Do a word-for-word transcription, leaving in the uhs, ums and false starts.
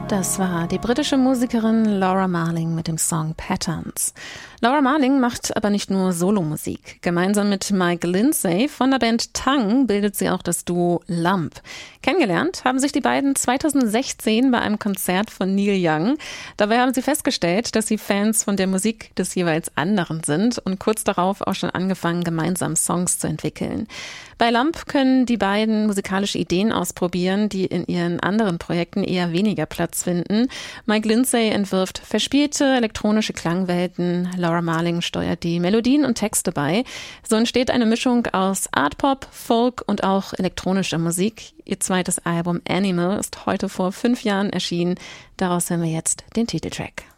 Das war die britische Musikerin Laura Marling mit dem Song Patterns. Laura Marling macht aber nicht nur Solomusik. Gemeinsam mit Mike Lindsay von der Band Tongue bildet sie auch das Duo Lump. Kennengelernt haben sich die beiden zweitausendsechzehn bei einem Konzert von Neil Young. Dabei haben sie festgestellt, dass sie Fans von der Musik des jeweils anderen sind und kurz darauf auch schon angefangen, gemeinsam Songs zu entwickeln. Bei Lump können die beiden musikalische Ideen ausprobieren, die in ihren anderen Projekten eher weniger Platz finden. Mike Lindsay entwirft verspielte elektronische Klangwelten, Laura Marling steuert die Melodien und Texte bei. So entsteht eine Mischung aus Art-Pop, Folk und auch elektronischer Musik. Ihr zweites Album Animal ist heute vor fünf Jahren erschienen. Daraus hören wir jetzt den Titeltrack.